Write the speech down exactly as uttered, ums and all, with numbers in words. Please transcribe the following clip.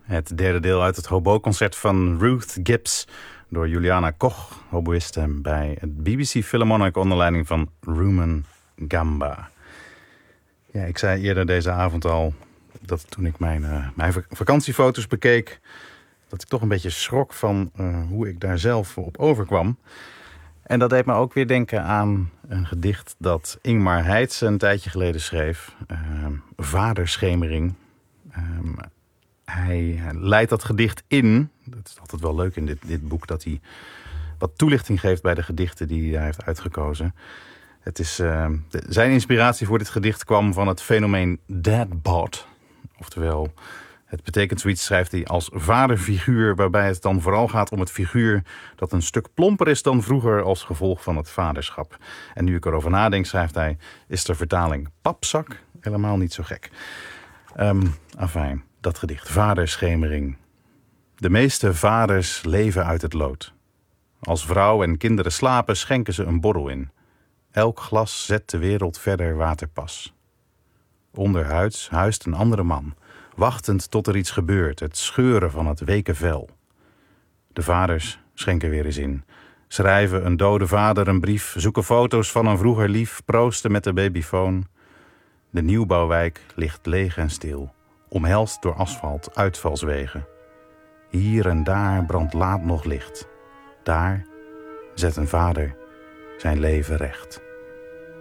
Het derde deel uit het hobo-concert van Ruth Gibbs door Juliana Koch, hoboïste bij het B B C Philharmonic onder leiding van Rumen Gamba. Ja, ik zei eerder deze avond al dat toen ik mijn, uh, mijn vakantiefoto's bekeek, dat ik toch een beetje schrok van uh, hoe ik daar zelf op overkwam. En dat deed me ook weer denken aan een gedicht dat Ingmar Heitse een tijdje geleden schreef. Uh, Vaderschemering. Um, hij leidt dat gedicht in. Dat is altijd wel leuk in dit, dit boek, dat hij wat toelichting geeft bij de gedichten die hij heeft uitgekozen. Het is, uh, de, zijn inspiratie voor dit gedicht kwam van het fenomeen dadbod. Oftewel, het betekent zoiets, schrijft hij, als vaderfiguur, waarbij het dan vooral gaat om het figuur dat een stuk plomper is dan vroeger als gevolg van het vaderschap. En nu ik erover nadenk, schrijft hij, is de vertaling papzak helemaal niet zo gek. Um, afijn, dat gedicht. Vaderschemering. De meeste vaders leven uit het lood. Als vrouw en kinderen slapen, schenken ze een borrel in. Elk glas zet de wereld verder waterpas. Onderhuids huist een andere man, wachtend tot er iets gebeurt, het scheuren van het weke vel. De vaders schenken weer eens in. Schrijven een dode vader een brief, zoeken foto's van een vroeger lief, proosten met de babyfoon. De nieuwbouwwijk ligt leeg en stil, omhelst door asfalt, uitvalswegen. Hier en daar brandt laat nog licht. Daar zet een vader zijn leven recht.